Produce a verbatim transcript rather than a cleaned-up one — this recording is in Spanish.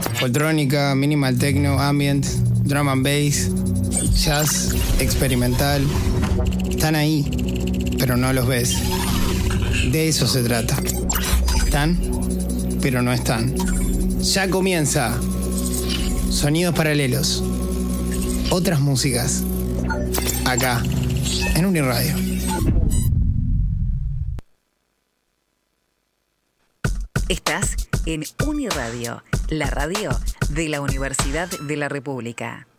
Foltrónica, minimal techno, ambient, drum and bass, jazz, experimental. Están ahí, pero no los ves. De eso se trata. Están, pero no están. Ya comienza. Sonidos paralelos. Otras músicas. Acá, en Uniradio. Estás en Uniradio, la radio de la Universidad de la República.